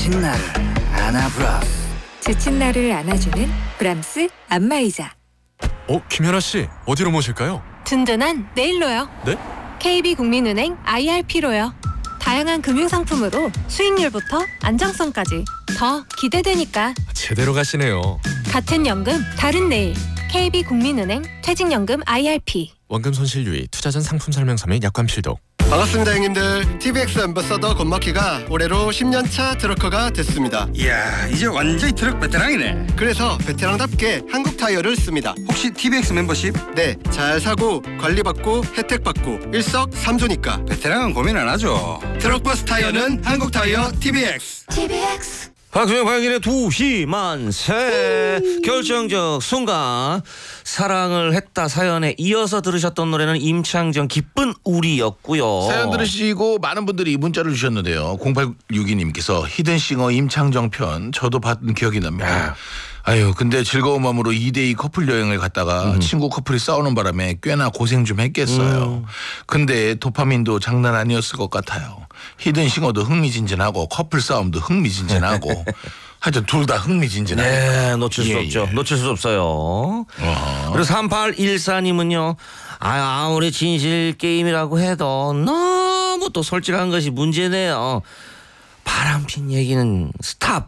지친 나를 안아브라스. 지친 나를 안아주는 브람스 안마의자. 김현아 씨, 어디로 모실까요? 든든한 내일로요. 네? KB국민은행 IRP로요. 다양한 금융상품으로 수익률부터 안정성까지 더 기대되니까. 제대로 가시네요. 같은 연금 다른 내일. KB국민은행 퇴직연금 IRP. 원금 손실 유의, 투자 전 상품 설명서 및 약관 필독. 반갑습니다 형님들. TVX 앰버서더 권마키가 올해로 10년차 트럭커가 됐습니다. 이야, 이제 완전히 트럭 베테랑이네. 그래서 베테랑답게 한국 타이어를 씁니다. 혹시 TBX 멤버십? 네, 잘 사고 관리받고 혜택받고 일석삼조니까 베테랑은 고민 안 하죠. 트럭버스 타이어는 한국 타이어 TVX. 박수영 방일의 2시 만세. 결정적 순간. 사랑을 했다 사연에 이어서 들으셨던 노래는 임창정 기쁜 우리였고요. 사연 들으시고 많은 분들이 문자를 주셨는데요. 0862님께서 히든싱어 임창정 편 저도 받은 기억이 납니다. 아유, 근데 즐거운 마음으로 2대2 커플 여행을 갔다가 친구 커플이 싸우는 바람에 꽤나 고생 좀 했겠어요. 근데 도파민도 장난 아니었을 것 같아요. 히든싱어도 흥미진진하고 커플 싸움도 흥미진진하고 하여튼 둘 다 흥미진진하고. 네, 놓칠 수 예, 없죠. 예. 놓칠 수 없어요. 그리고 3814님은요. 아무리 진실 게임이라고 해도 너무 또 솔직한 것이 문제네요. 바람핀 얘기는 스탑.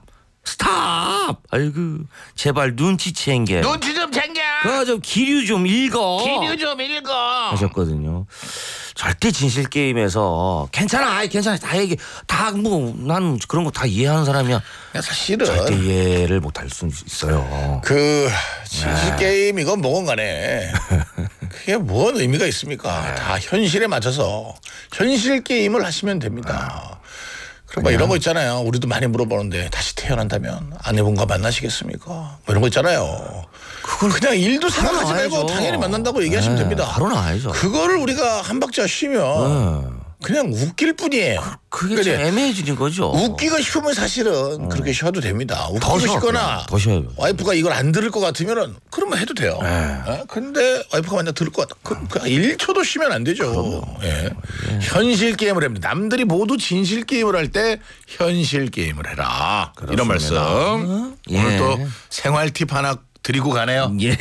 아이고, 제발 눈치 챙겨. 눈치 좀 챙겨. 그거 좀 기류 좀 읽어. 기류 좀 읽어. 하셨거든요. 절대 진실 게임에서 괜찮아, 다 얘기, 다 뭐 난 그런 거 다 이해하는 사람이야. 사실은 절대 이해를 못할 수 있어요. 그 진실 게임 이건 뭐건 간에 그게 뭔 의미가 있습니까? 다 현실에 맞춰서 현실 게임을 하시면 됩니다. 그럼 뭐 이런 거 있잖아요. 우리도 많이 물어보는데 다시 태어난다면 아내분과 만나시겠습니까? 뭐 이런 거 있잖아요. 그걸 그냥 일도 생각하지 말고 나와야죠. 당연히 만난다고 얘기하시면 됩니다. 바로 나와야죠. 그거를 우리가 한 박자 쉬면 그냥 웃길 뿐이에요. 그게 좀 애매해지는 거죠. 웃기고 싶으면 사실은 그렇게 쉬어도 됩니다. 더 웃기고 쉬어, 싶거나 더 쉬어요. 와이프가 이걸 안 들을 것 같으면은 그러면 해도 돼요. 예? 근데 와이프가 만약 들을 것 같다. 그럼 1초도 쉬면 안 되죠. 예. 현실 게임을 합니다. 남들이 모두 진실 게임을 할 때 현실 게임을 해라. 이런 말씀. 예. 오늘 또 생활 팁 하나 드리고 가네요. 예.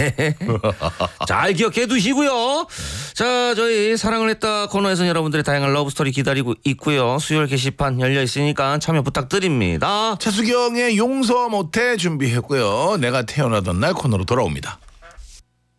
잘 기억해 두시고요. 자, 저희 사랑을 했다 코너에서는 여러분들의 다양한 러브스토리 기다리고 있고요. 수요일 게시판 열려 있으니까 참여 부탁드립니다. 최수경의 용서 못해 준비했고요. 내가 태어나던 날 코너로 돌아옵니다.